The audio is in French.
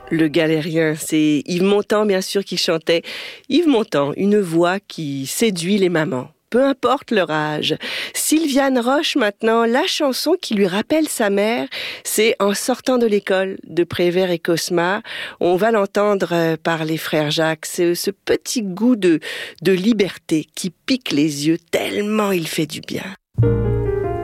Le Galérien, c'est Yves Montand, bien sûr, qui chantait. Yves Montand, une voix qui séduit les mamans, peu importe leur âge. Sylviane Roche, maintenant, la chanson qui lui rappelle sa mère, c'est En sortant de l'école de Prévert et Cosma. On va l'entendre par les frères Jacques. C'est ce petit goût de liberté qui pique les yeux tellement il fait du bien.